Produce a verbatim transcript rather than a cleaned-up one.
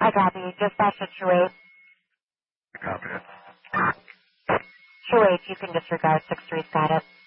I copy. Dispatch at two eight. I copy it. two eight, you can disregard six three status.